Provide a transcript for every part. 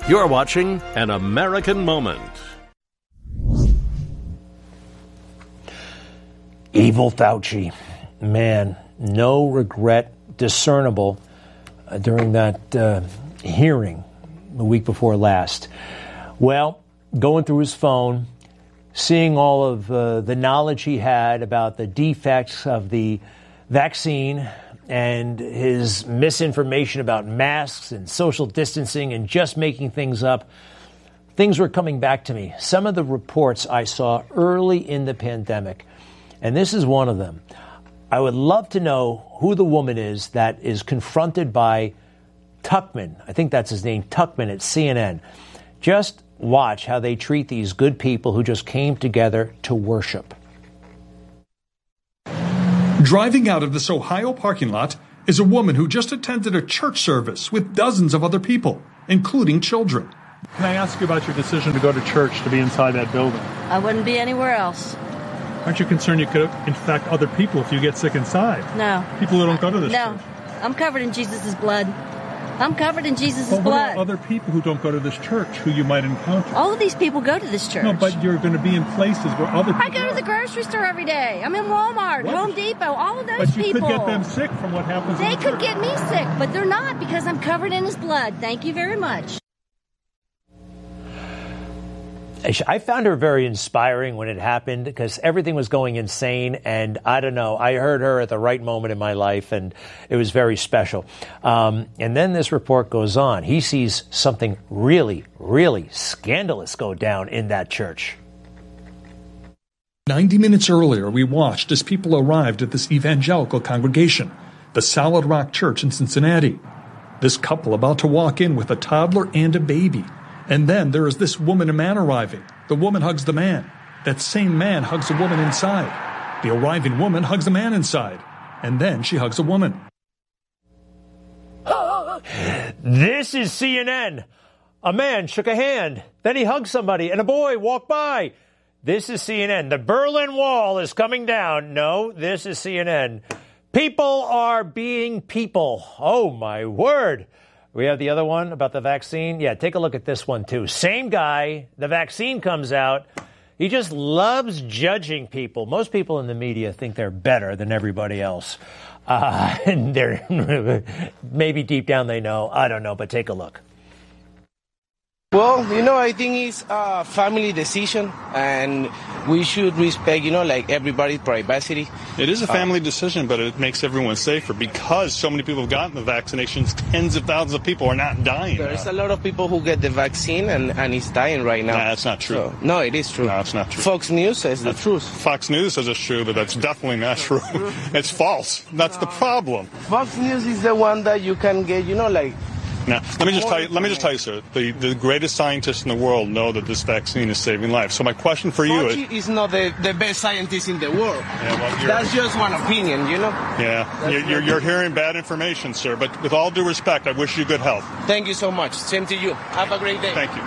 You're watching An American Moment. Evil Fauci. Man, no regret discernible during that hearing the week before last. Well, going through his phone, seeing all of the knowledge he had about the defects of the vaccine and his misinformation about masks and social distancing and just making things up, things were coming back to me. Some of the reports I saw early in the pandemic, and this is one of them. I would love to know who the woman is that is confronted by Tuchman. I think that's his name, Tuchman at CNN. Just watch how they treat these good people who just came together to worship. Driving out of this Ohio parking lot is a woman who just attended a church service with dozens of other people, including children. Can I ask you about your decision to go to church, to be inside that building? I wouldn't be anywhere else. Aren't you concerned you could infect other people if you get sick inside? No. People who don't go to this No. church? I'm covered in Jesus' blood. I'm covered in Jesus' Well, what blood. about other people who don't go to this church who you might encounter? All of these people go to this church. No, but you're going to be in places where other people I go to the grocery store every day. I'm in Walmart, What? Home Depot, all of those But you people. could get them sick from what happens in They the could church. get me sick, but they're not because I'm covered in his blood. Thank you very much. I found her very inspiring when it happened because everything was going insane. And I don't know, I heard her at the right moment in my life, and it was very special. And then this report goes on. He sees something really, really scandalous go down in that church. 90 minutes earlier, we watched as people arrived at this evangelical congregation, the Solid Rock Church in Cincinnati. This couple about to walk in with a toddler and a baby. And then there is this woman and man arriving. The woman hugs the man. That same man hugs a woman inside. The arriving woman hugs a man inside. And then she hugs a woman. This is CNN. A man shook a hand. Then he hugged somebody, and a boy walked by. This is CNN. The Berlin Wall is coming down. No, this is CNN. People are being people. Oh, my word. We have the other one about the vaccine. Yeah, take a look at this one, too. Same guy. The vaccine comes out. He just loves judging people. Most people in the media think they're better than everybody else. And they're maybe deep down they know. I don't know, but take a look. Well, I think it's a family decision, and we should respect, everybody's privacy. It is a family decision, but it makes everyone safer because so many people have gotten the vaccinations. Tens of thousands of people are not dying. There's a lot of people who get the vaccine and it's dying right now. Nah, that's not true. So, no, it is true. No, it's not true. Fox News says the truth. Fox News says it's true, but that's definitely not true. It's false. That's the problem. Fox News is the one that you can get, Now, let me just tell you, sir, the greatest scientists in the world know that this vaccine is saving lives. So my question for you Fauci is not the best scientist in the world. Yeah, well, that's just one opinion, Yeah, you're hearing bad information, sir. But with all due respect, I wish you good health. Thank you so much. Same to you. Have a great day. Thank you.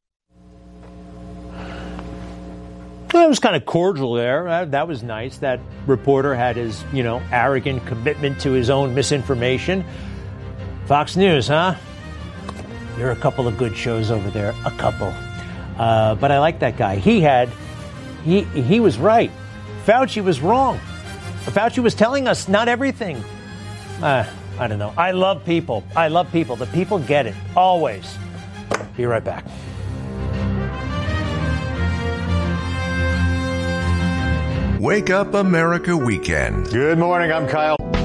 Well, it was kind of cordial there. That was nice. That reporter had his, arrogant commitment to his own misinformation. Fox News, huh? There are a couple of good shows over there. A couple. But I like that guy. He was right. Fauci was wrong. Fauci was telling us not everything. I don't know. I love people. The people get it. Always. Be right back. Wake Up America Weekend. Good morning. I'm Kyle.